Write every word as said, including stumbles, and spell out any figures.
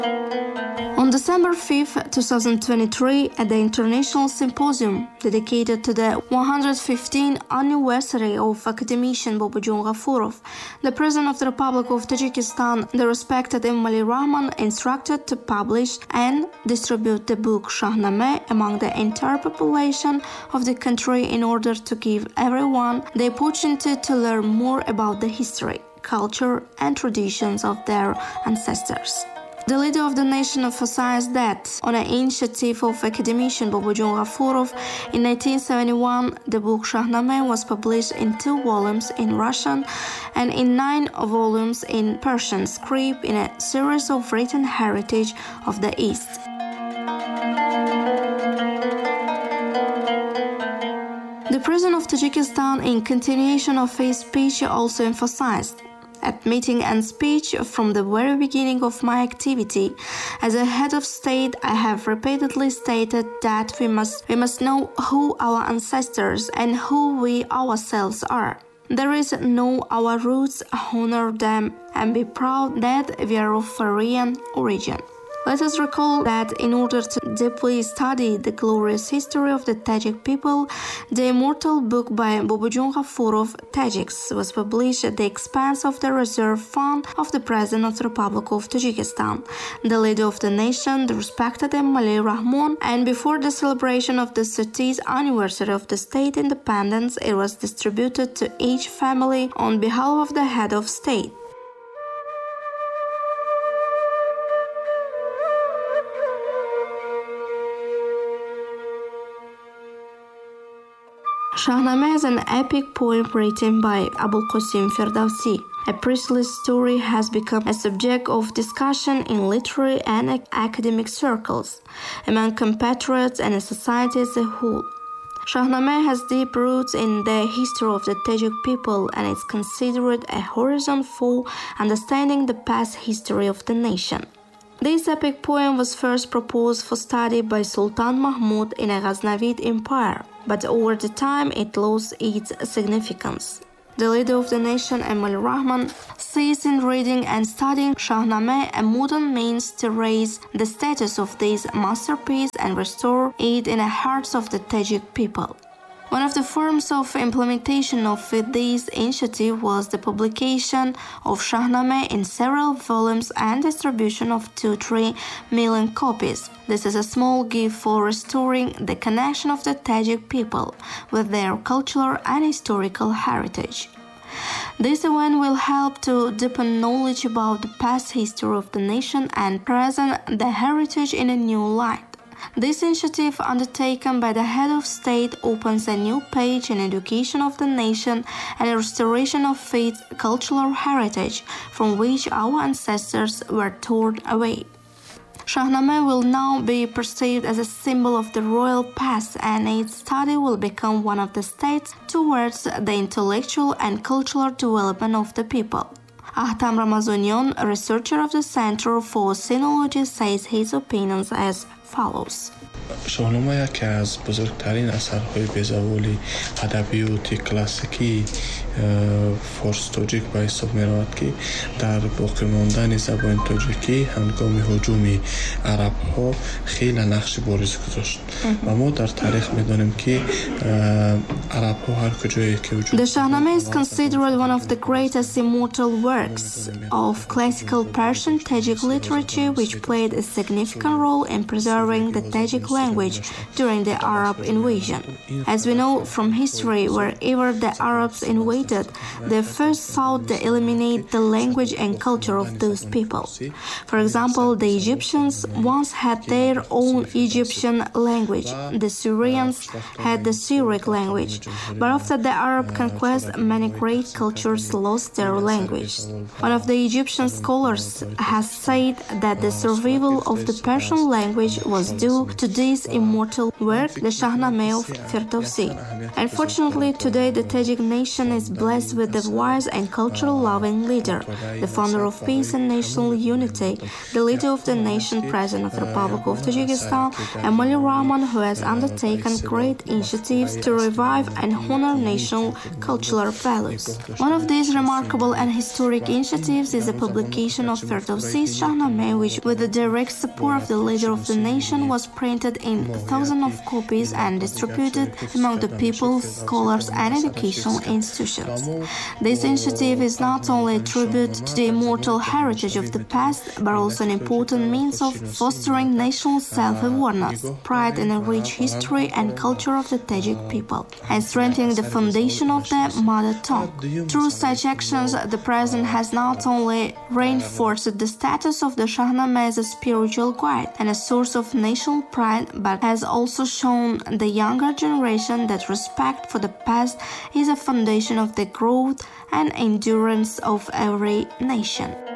On December fifth, twenty twenty-three, at the International Symposium dedicated to the one hundred fifteenth anniversary of academician Bobojon Ghafurov, the President of the Republic of Tajikistan, the respected Emomali Rahmon, instructed to publish and distribute the book Shahnameh among the entire population of the country in order to give everyone the opportunity to learn more about the history, culture, and traditions of their ancestors. The leader of the nation emphasized that, on an initiative of academician Bobojon Ghafurov, in nineteen seventy-one, the book Shahnameh was published in two volumes in Russian and in nine volumes in Persian script in a series of written heritage of the East. The President of Tajikistan, in continuation of his speech, also emphasized, at meeting and speech from the very beginning of my activity as a head of state, I have repeatedly stated that we must we must know who our ancestors and who we ourselves are. There is know our roots, honor them, and be proud that we are of Aryan origin. Let us recall that in order to deeply study the glorious history of the Tajik people, the immortal book by Bobojon Ghafurov, Tajiks, was published at the expense of the reserve fund of the President of the Republic of Tajikistan, the leader of the nation, the respected Emomali Rahmon, and before the celebration of the thirtieth anniversary of the state independence, it was distributed to each family on behalf of the head of state. Shahnameh is an epic poem written by Abul Qasim Firdausi. A priestly story has become a subject of discussion in literary and academic circles, among compatriots and society as a whole. Shahnameh has deep roots in the history of the Tajik people and is considered a horizon for understanding the past history of the nation. This epic poem was first proposed for study by Sultan Mahmud in a Ghaznavid empire, but over the time it lost its significance. The leader of the nation, Emomali Rahmon, sees in reading and studying Shahnameh a modern means to raise the status of this masterpiece and restore it in the hearts of the Tajik people. One of the forms of implementation of this initiative was the publication of Shahnameh in several volumes and distribution of two to three million copies. This is a small gift for restoring the connection of the Tajik people with their cultural and historical heritage. This event will help to deepen knowledge about the past history of the nation and present the heritage in a new light. This initiative, undertaken by the head of state, opens a new page in education of the nation and a restoration of its cultural heritage from which our ancestors were torn away. Shahnameh will now be perceived as a symbol of the royal past, and its study will become one of the steps towards the intellectual and cultural development of the people. Ahtam Ramazonian, a researcher of the Center for Sinology, says his opinions as follows. شاهنامه یکی از بزرگترین اثرهای بیزبانی ادبیات کلاسیکی فارس تاجیک به حساب می رود که در باقی ماندن زبان تاجیکی هنگام هجوم عرب ها خیلی نقش بارز گذاشت و ما در تاریخ می دانیم که عرب ها هر کجایی که وجود The Shahnameh is considered one of the greatest immortal works of classical Persian Tajik literature, which played a significant role in preserving the Tajik language during the Arab invasion. As we know from history, wherever the Arabs invaded, they first sought to eliminate the language and culture of those people. For example, the Egyptians once had their own Egyptian language. The Syrians had the Syriac language. But after the Arab conquest, many great cultures lost their language. One of the Egyptian scholars has said that the survival of the Persian language was due to the his immortal work, the Shahnameh of Firdausi. Unfortunately, today the Tajik nation is blessed with a wise and cultural-loving leader, the founder of peace and national unity, the leader of the nation, President of the Republic of Tajikistan, Emomali Rahmon, who has undertaken great initiatives to revive and honor national cultural values. One of these remarkable and historic initiatives is the publication of Firdausi's Shahnameh, which, with the direct support of the leader of the nation, was printed in thousands of copies and distributed among the people, scholars, and educational institutions. This initiative is not only a tribute to the immortal heritage of the past, but also an important means of fostering national self-awareness, pride in a rich history and culture of the Tajik people, and strengthening the foundation of their mother tongue. Through such actions, the President has not only reinforced the status of the Shahnameh as a spiritual guide and a source of national pride, but has also shown the younger generation that respect for the past is a foundation of the growth and endurance of every nation.